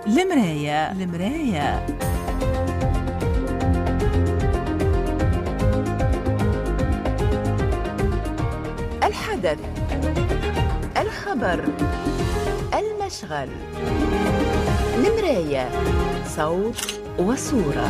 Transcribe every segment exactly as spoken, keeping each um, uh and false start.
المراية المراية الحدث، الخبر، المشغل. المراية، صوت وصورة.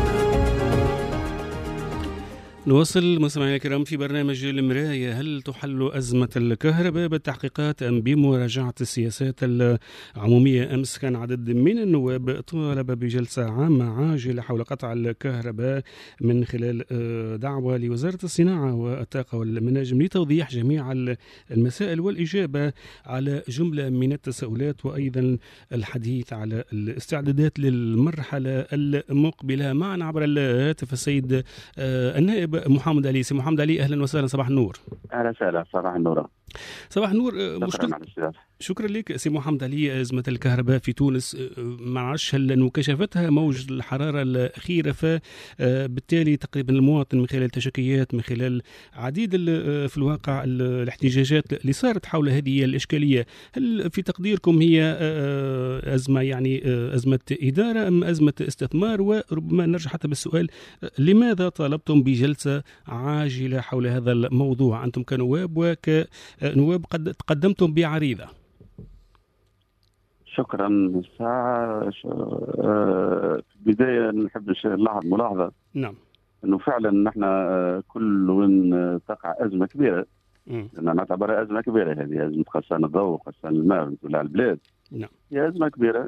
نواصل مستمعينا الكرام في برنامج المراية. هل تحل أزمة الكهرباء بالتحقيقات أم بمراجعة السياسات العمومية؟ أمس كان عدد من النواب طالب بجلسة عامة عاجلة حول قطع الكهرباء من خلال دعوة لوزارة الصناعة والطاقة والمناجم لتوضيح جميع المسائل والإجابة على جملة من التساؤلات، وأيضا الحديث على الاستعدادات للمرحلة المقبلة. معنا عبر الهاتف السيد النائب محمد علي. سي محمد علي، اهلا وسهلا، صباح النور. اهلا وسهلا، صباح النور. صباح النور. مشكلة شكرا لك سي محمد علي. أزمة الكهرباء في تونس، ما نعرفش هل أنه كشفتها موج الحرارة الأخيرة، فبالتالي تقريبا المواطن من خلال التشكيات، من خلال عديد في الواقع الاحتجاجات اللي صارت حول هذه الإشكالية، هل في تقديركم هي أزمة يعني أزمة إدارة أم أزمة استثمار؟ وربما نرجع حتى بالسؤال، لماذا طالبتم بجلسة عاجلة حول هذا الموضوع أنتم كنواب وك نواب قد تقدمتم بعريضة؟ شكرا. ساعة في البداية نحب نلاحظ ملاحظة. نعم. أنه فعلا نحن كل وين تقع أزمة كبيرة، أنا نعتبرها أزمة كبيرة، هذه أزمة خسان الضوء وخسان الماء على البلاد. نعم. هي أزمة كبيرة.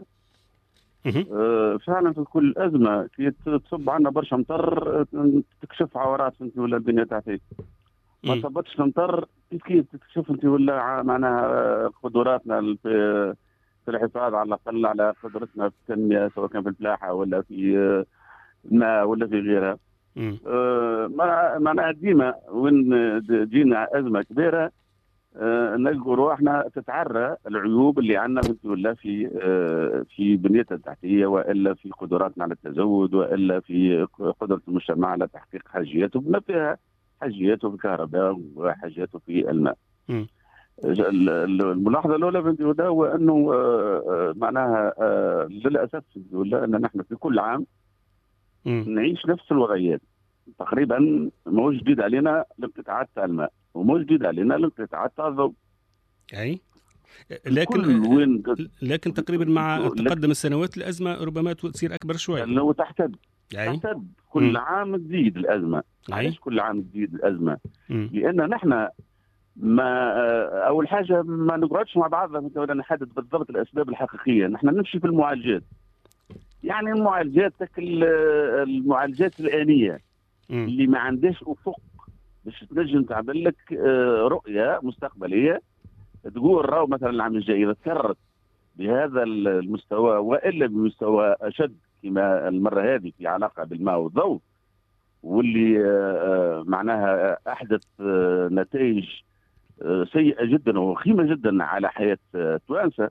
أه فعلا في كل أزمة كي تصب عنا برشا مطر تكشف عورات انت ولا الدنيا تحتيك. ما صبتش المطر كيف تكتشف انت ولا معناها قدراتنا في في الحفاظ على الاقل على قدرتنا في التنميه، سواء كان في الفلاحه ولا في الماء ولا في غيرها. أه معناها ديما وين جينا ازمه كبيره أه نلقوا روحنا تتعرى العيوب اللي عندنا ولا في أه في بنيتنا التحتيه، والا في قدراتنا على التزود، والا في قدره المجتمع على تحقيق حاجياته بما فيها حاجياته في الكهرباء وحاجياته في الماء. م. الملاحظه الاولى في الجوده هو انه معناها للاسف ان نحن في كل عام م. نعيش نفس الوضعيات تقريبا. مو جديد علينا الانقطاعات تاع الماء، ومو جديد علينا الانقطاعات تاع الضوء. اي لكن وين لكن تقريبا مع تقدم السنوات الازمه ربما تصير اكبر شويه. لو تحتد تحتد كل م. عام تزيد الازمه. علاش كل عام تزيد الازمه؟ م. لان نحن ما اول حاجه ما نقعدش مع بعضنا ولا نحدد بالضبط الاسباب الحقيقيه، نحن نمشي في المعالجات. يعني المعالجات تكل المعالجات الانيه م. اللي ما عندهاش افق باش تنجم تعمل لك رؤيه مستقبليه تقول راهو مثلا العام الجاي اذا تكررت بهذا المستوى والا بمستوى اشد كما المره هذه في علاقه بالماء والضوء، واللي معناها احدث نتائج سيئه جدا وخيمه جدا على حياه توانسه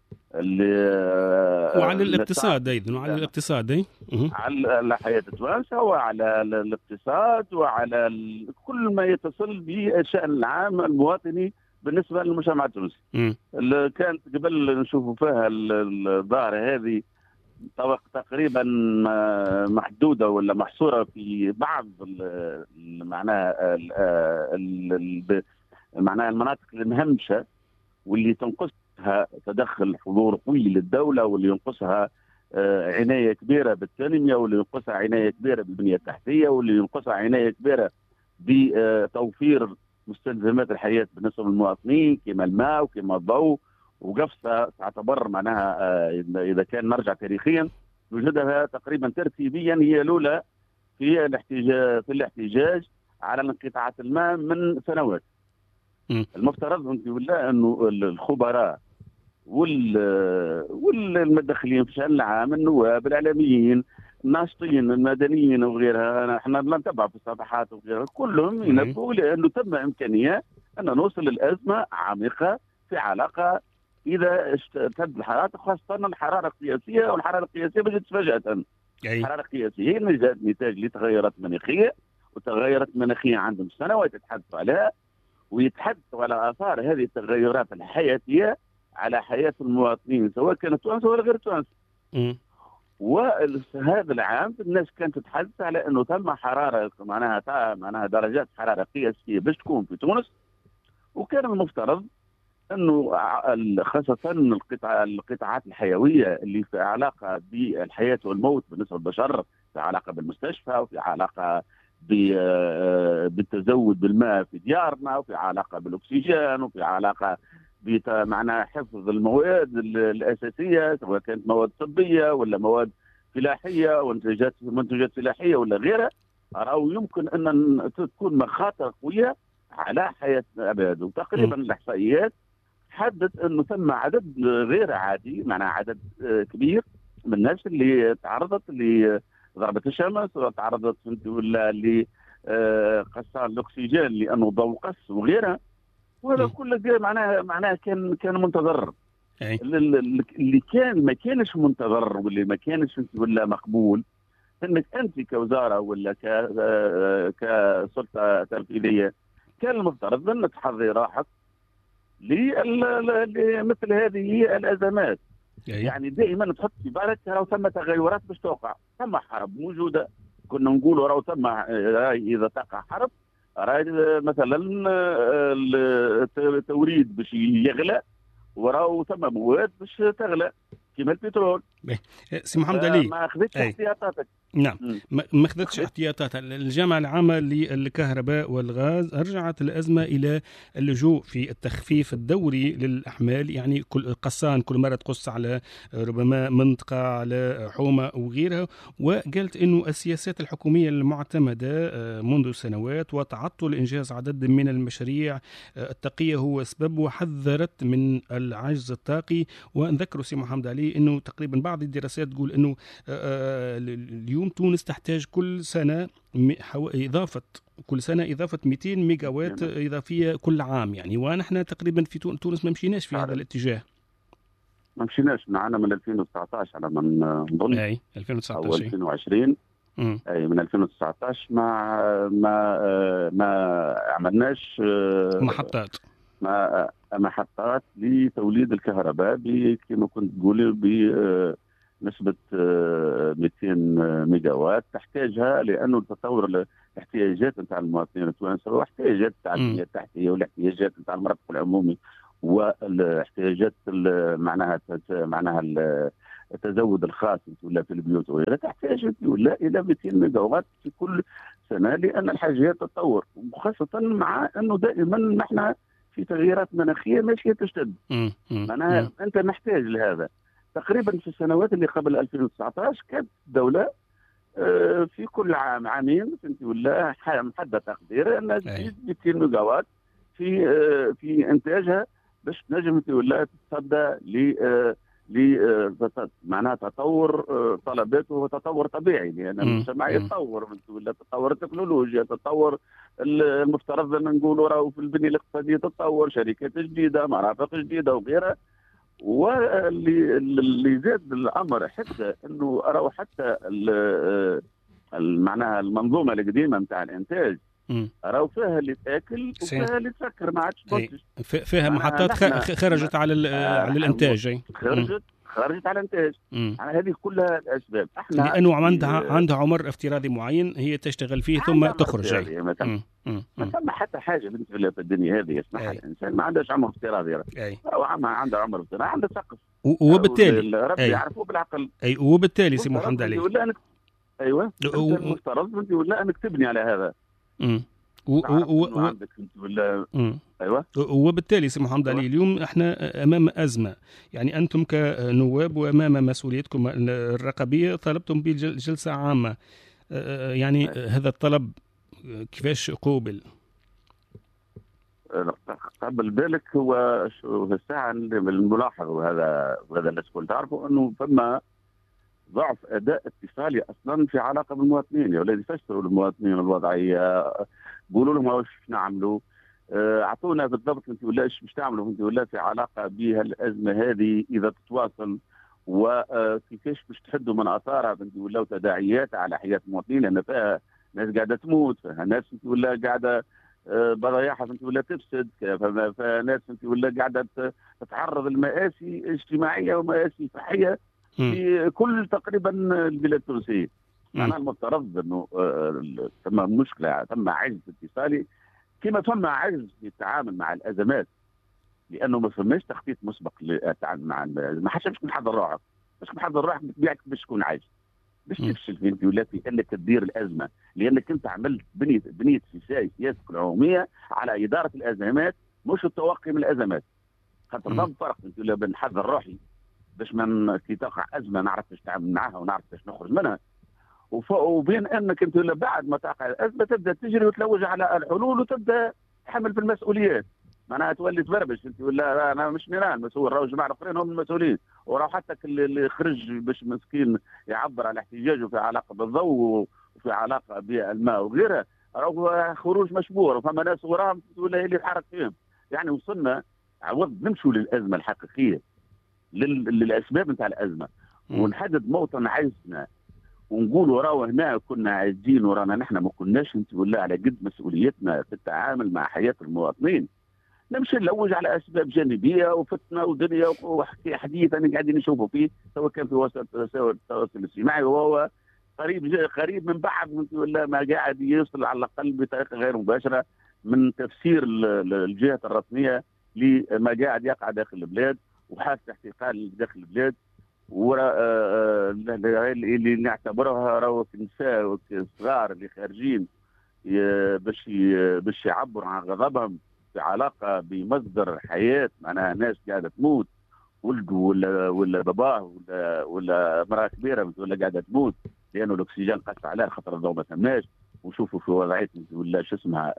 وعلى الاقتصاد ايضا وعلى الاقتصاد اي على حياه توانسه وعلى الاقتصاد وعلى كل ما يتصل بالشان العام المواطني بالنسبه للمجتمع التونسي. اللي كانت قبل نشوفوا فيها الظاهره هذه تقريبا محدوده ولا محصوره في بعض معناها معناها المناطق المهمشه واللي تنقصها تدخل حضور قوي للدوله، واللي ينقصها عنايه كبيره بالتنميه، واللي ينقصها عنايه كبيره بالبنيه التحتيه، واللي ينقصها عنايه كبيره بتوفير مستلزمات الحياه بالنسبه للمواطنين كما الماء وكما الضوء. وقفصه تعتبر معناها اذا كان نرجع تاريخيا وجودها تقريبا ترتيبيا هي الاولى في الاحتجاج في الاحتجاج على انقطاعات الماء من سنوات. م. المفترض انت ولا انه الخبراء وال والمدخلين في الشان العام، النواب الاعلاميين الناشطين المدنيين وغيرها، احنا نتابع في الصفحات وغيرها، كلهم ينبهوا لانه تم امكانيه ان نوصل الازمه عميقه في علاقه اذا اشتد الحراره، خاصه الحراره القياسيه، والحراره القياسيه بدات فجاه. الحراره القياسيه هي نتاج لتغيرات مناخيه، وتغيرات مناخيه عندهم سنوات يتحدثوا عليها، ويتحدثوا على اثار هذه التغيرات الحياتيه على حياه المواطنين سواء كانت توانسه ولا غير توانسه. وهذا العام الناس كانت تتحدث على انه ثم حراره معناها معناها درجات حراره قياسيه باش تكون في تونس، وكان المفترض انه خاصه القطع القطاعات الحيويه اللي في علاقه بالحياه والموت بالنسبه للبشر، في علاقه بالمستشفى وفي علاقه بالتزود بالماء في ديارنا وفي علاقه بالاكسجين وفي علاقه بمعنى حفظ المواد الاساسيه سواء كانت مواد طبيه ولا مواد فلاحيه ومنتجات منتجات فلاحيه ولا غيرها، راهو يمكن ان تكون مخاطر قويه على حياه العباد. وتقريبا الاحصائيات حددت انه ثم عدد غير عادي، معناها عدد كبير من الناس اللي تعرضت لضربه الشمس وتعرضت ولا لقصان الاكسجين لانه ضوء قص وغيرها، وهذا كله معناها معناها كان كان منتظر. اللي كان ما كانش منتظر واللي ما كانش ولا مقبول انك انت كوزاره ولا كسلطه تنفيذيه كان المفترض ان تحضي روحك لمثل هذه الازمات. يعني دائما تحط في بالك راهو ثم تغيرات باش توقع، ثم حرب موجوده، كنا نقولوا راهو ثم اذا تقع حرب راهي مثلا التوريد باش يغلى وراهو ثم مواد باش تغلى كما البترول. سي محمد علي ما اخذتش احتياطاتك. نعم ما اخذتش احتياطاتها. الجامعة العامة للكهرباء والغاز أرجعت الأزمة إلى اللجوء في التخفيف الدوري للأحمال، يعني كل قصان كل مرة تقص على ربما منطقة على حومة وغيرها، وقالت إنه السياسات الحكومية المعتمدة منذ سنوات وتعطل إنجاز عدد من المشاريع الطاقية هو سبب، وحذرت من العجز الطاقي. ونذكر سي محمد علي إنه تقريبا بعض الدراسات تقول إنه اليوم تونس تحتاج كل سنة إضافة كل سنة إضافة مئتين ميجا وات إضافية كل عام، يعني ونحن تقريبا في تونس ما مشيناش في هذا الاتجاه. ما مشيناش معنا من ألفين وتسعطاش على ما نظن، أي ألفين وتسعطاش أو ألفين وعشرين. م. أي من ألفين وتسعطاش ما ما ما عملناش محطات ما محطات لتوليد الكهرباء كما كنت تقولي ب نسبة مئتين ميجا وات تحتاجها، لأنه التطور الاحتياجات نتاع المواطنين التوانسة واحتياجات التعليمية التحتية والاحتياجات نتاع المرافق العمومي والاحتياجات معناها معناها التزود الخاص ولا في البيوت وغيرها تحتاج ولا إلى مئتين ميجا وات في كل سنة، لأن الحاجات تتطور، وخاصة مع أنه دائما نحن في تغييرات مناخية ماشية تشتد. معناها أنت محتاج لهذا. تقريبا في السنوات اللي قبل ألفين وتسعطاش كانت الدولة في كل عام عامين فهمتي ولا محدد تقدير انها تزيد مئتين ميجا وات في في انتاجها باش تنجم ولا تتصدى ل ل معناها تطور طلباته وتطور طبيعي، لان المجتمع يتطور ولا تطور التكنولوجيا، تطور المفترض ان نقولوا راهو في البنيه الاقتصاديه تتطور، شركات جديده، مرافق جديده وغيرها. واللي اللي زاد الامر حتى انه راهو حتى معناها المنظومه القديمه نتاع الانتاج راهو فيها اللي تاكل وفيها اللي تسكر، ما عادش تنتج، فيها محطات خرجت على على الانتاج، خرجت خرجت على الانتاج. يعني هذه كلها الاسباب. احنا لانه عندها عندها عمر افتراضي معين هي تشتغل فيه ثم تخرج. ما ثم حتى حاجه بالنسبه في الدنيا هذه يسمح الانسان ما عندهش عمر افتراضي، هو عنده عمر افتراضي، عنده سقف، وبالتالي ربي يعرفوا بالعقل. اي وبالتالي سي محمد علي ولا ايوه و... المفترض انت ولا انك تبني على هذا. امم و... و... عندك انت ولا مم. ايوه وبالتالي سي محمد علي اليوم احنا امام ازمه، يعني انتم كنواب وامام مسؤوليتكم الرقابيه طلبتم بجلسه عامه، يعني أيوة. هذا الطلب كيفاش قوبل؟ قبل ذلك هو الساعه الملاحظ، وهذا وهذا الناس كل تعرفوا انه فما ضعف اداء اتصالي اصلا في علاقه بالمواطنين. يا ولادي فسروا للمواطنين الوضعيه، قولوا لهم واش نعملوا، اعطونا بالضبط انت ولا ايش باش تعملوا انت ولا في علاقه بها الازمه هذه اذا تتواصل، وكيفاش باش تحدوا من اثارها انت ولا وتداعياتها على حياه المواطنين، لان فيها ناس قاعده تموت، فيها ناس انت ولا قاعده بضايعها انت ولا تفسد، فناس انت ولا قاعده تتعرض لمآسي اجتماعيه ومآسي صحيه في كل تقريبا البلاد التونسيه. معناها المفترض انه ثم مشكله، ثم عجز اتصالي، كما ثم عجز في التعامل مع الازمات، لانه ما فماش تخطيط مسبق للتعامل مع ما حدش باش محضر روحك، باش محضر روحك بطبيعتك باش تكون عاجز، باش تفشل في انت ولا في انك تدير الازمه، لانك انت عملت بنيت بنيت في سياستك العموميه على اداره الازمات مش التوقي من الازمات. خاطر ما فرق انت ولا بنحضر روحي باش من كي تقع ازمه نعرف باش نتعامل معها ونعرف باش نخرج منها، وبين انك انت ولا بعد ما تقع الازمه تبدا تجري وتلوج على الحلول وتبدا تحمل في المسؤوليات. معناها تولي تبربش انت ولا انا مش انا المسؤول، راهو جماعه الاخرين هم المسؤولين، وراهو حتى اللي خرج باش مسكين يعبر على احتجاجه في علاقه بالضوء وفي علاقه بالماء وغيرها، راهو خروج مشبور، وفما ناس وراهم ولا هي اللي تحرك فيهم. يعني وصلنا عوض نمشوا للازمه الحقيقيه، للاسباب نتاع الازمه، ونحدد موطن عجزنا ونقولوا راهو هنا كنا عاجزين ورانا نحن ما كناش انت ولا على قد مسؤوليتنا في التعامل مع حياه المواطنين، نمشي نلوج على اسباب جانبيه وفتنه ودنيا وحكي حديث انا قاعدين نشوفوا فيه، سواء كان في وسائل التواصل الاجتماعي وهو قريب قريب من بعض ولا ما قاعد يوصل على الاقل بطريقه غير مباشره من تفسير الجهات الرسميه لما قاعد يقع داخل البلاد وحاله احتقال داخل البلاد، اللي نعتبرها راهو النساء والصغار اللي خارجين باش باش يعبروا عن غضبهم في علاقه بمصدر حياه، معناها ناس قاعده تموت، ولده ولا ولا باباه ولا ولا مراه كبيره ولا قاعده تموت لانه الاكسجين قطع عليها خاطر الضوء ما ثماش، وشوفوا في وضعيه ولا شو اسمها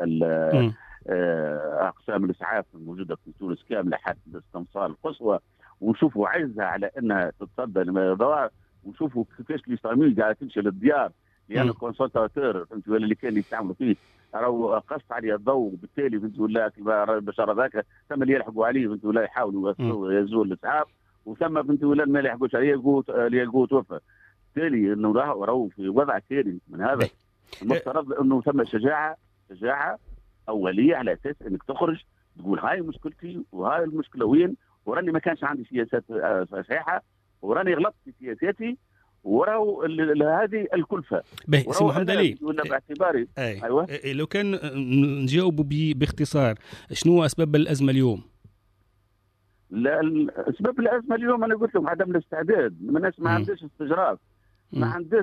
اقسام الاسعاف الموجوده في تونس كامله حتى الاستنصال القصوى، ونشوفوا عجزها على انها تتصدى للموضوع، ونشوفوا كيفاش الاسلاميين قاعده تمشي للديار لان الكونسلتاتور فهمت ولا اللي كان يستعملوا فيه راهو قص عليه الضوء، وبالتالي فهمت ولا البشر هذاك ثم اللي يلحقوا عليه فهمت ولا يحاولوا يهزوا الاسعاف، وثم فهمت ولا ما يلحقوش عليه يلقوه توفى. بالتالي انه راهو في وضع ثاني من هذا. المفترض انه ثم شجاعه شجاعه اوليه على اساس انك تخرج تقول هاي مشكلتي وهاي المشكله وين، وراني ما كانش عندي سياسات صحيحه، وراني غلطت في سياساتي، وراو هذه الكلفه. باهي سي محمد علي ولا باعتباري أي. ايوه لو كان نجاوبوا باختصار شنو اسباب الازمه اليوم؟ لا اسباب الازمه اليوم انا قلت لهم عدم الاستعداد، الناس ما عندهاش استجراف، ما عندهاش